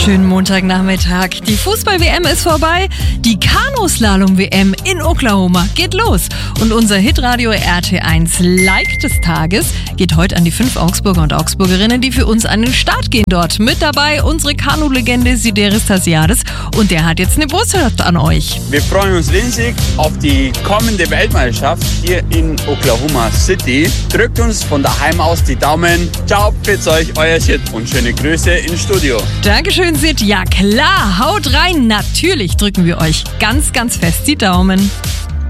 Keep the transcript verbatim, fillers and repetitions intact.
wunderschönen Montagnachmittag. Die Fußball-W M ist vorbei. Die Kanuslalom-W M in Oklahoma geht los. Und unser Hitradio R T eins Like des Tages geht heute an die fünf Augsburger und Augsburgerinnen, die für uns an den Start gehen dort. Mit dabei unsere Kanu-Legende Sideris Tassiadis. Und der hat jetzt eine Botschaft an euch. Wir freuen uns riesig auf die kommende Weltmeisterschaft hier in Oklahoma City. Drückt uns von daheim aus die Daumen. Ciao, pfiat euch, euer Sid und schöne Grüße ins Studio. Dankeschön, Sid. Ja klar, haut rein. Natürlich drücken wir euch ganz, ganz fest die Daumen.